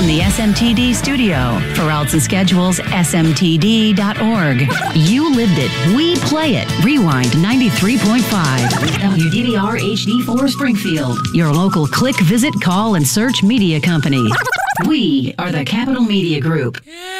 from the SMTD studio. For routes and schedules, smtd.org. You lived it. We play it. Rewind 93.5. WDVR HD4 Springfield. Your local click, visit, call, and search media company. We are the Capital Media Group.